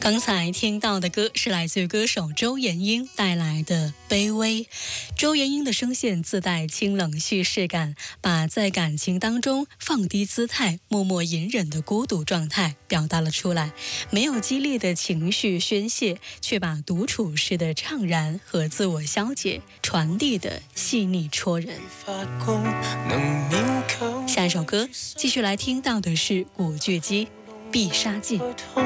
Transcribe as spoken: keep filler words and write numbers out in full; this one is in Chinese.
刚才听到的歌是来自于歌手周延英带来的《卑微》。周延英的声线自带清冷叙事感，把在感情当中放低姿态、默默隐忍的孤独状态表达了出来。没有激烈的情绪宣泄，却把独处时的怅然和自我消解传递的细腻戳人。下一首歌继续来听到的是古巨基《必杀技》。